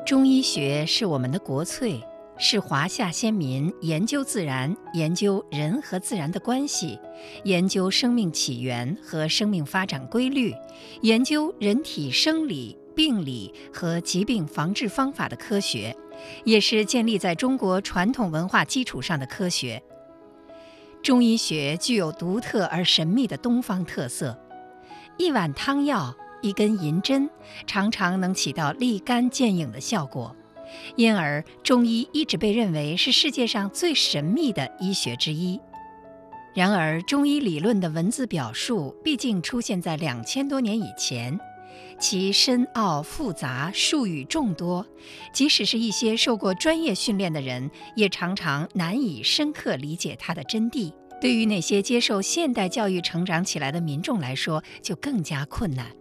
中医学是我们的国粹，是华夏先民研究自然、研究人和自然的关系，研究生命起源和生命发展规律，研究人体生理、病理和疾病防治方法的科学，也是建立在中国传统文化基础上的科学。中医学具有独特而神秘的东方特色，一碗汤药，一根银针，常常能起到立竿见影的效果，因而中医一直被认为是世界上最神秘的医学之一。然而，中医理论的文字表述毕竟出现在2000多年以前，其深奥复杂，术语众多，即使是一些受过专业训练的人，也常常难以深刻理解它的真谛。对于那些接受现代教育成长起来的民众来说，就更加困难。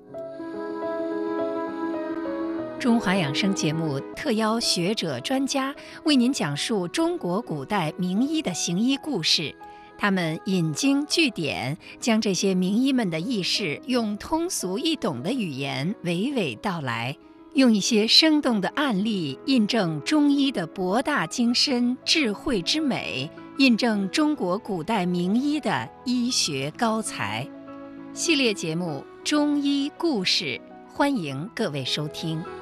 中华养生节目特邀学者专家为您讲述中国古代名医的行医故事，他们引经据典，将这些名医们的轶事用通俗易懂的语言娓娓道来，用一些生动的案例印证中医的博大精深、智慧之美，印证中国古代名医的医学高才。系列节目《中医故事》，欢迎各位收听。